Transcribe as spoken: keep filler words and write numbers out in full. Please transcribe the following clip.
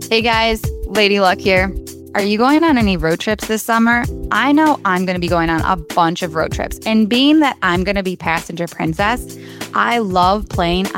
Hey guys, Lady Luck here. Are you going on any road trips this summer? I know I'm going to be going on a bunch of road trips. And being that I'm going to be passenger princess, I love playing